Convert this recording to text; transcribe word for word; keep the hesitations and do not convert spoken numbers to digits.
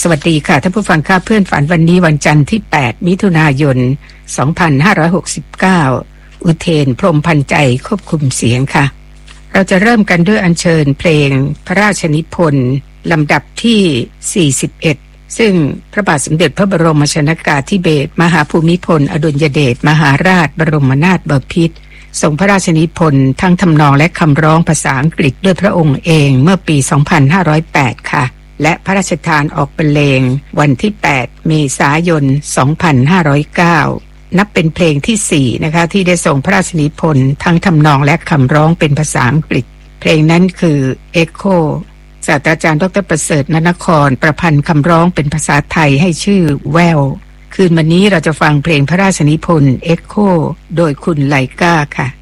สวัสดีค่ะท่านผู้ฟังค่ะเพื่อนฝันวันนี้วันจันทร์ที่แปดมิถุนายนสองพันห้าร้อยหกสิบเก้าอุเทนพรหมพันใจควบคุมเสียงค่ะเราจะเริ่มกันด้วยอัญเชิญเพลงพระราชนิพนธ์ลำดับที่สี่สิบเอ็ดซึ่งพระบาทสมเด็จพระบรมชนกาธิเบศรมหาภูมิพลอดุลยเดชมหาราชบรมนาถบพิตรทรงพระราชนิพนธ์ทั้งทำนองและคำร้องภาษาอังกฤษด้วยพระองค์เองเมื่อปีสองพันห้าร้อยแปดค่ะและพระราชทานออกบรรเลงวันที่แปดเมษายนสองพันห้าร้อยเก้านับเป็นเพลงที่สี่นะคะที่ได้ทรงพระราชนิพนธ์ทั้งทำนองและคำร้องเป็นภาษาอังกฤษเพลงนั้นคือ Echo ศาสตราจารย์ดร.ประเสริฐนนครประพันธ์คำร้องเป็นภาษาไทยให้ชื่อแววคืนวันนี้เราจะฟังเพลงพระราชนิพนธ์ Echo โดยคุณไลก้าค่ะ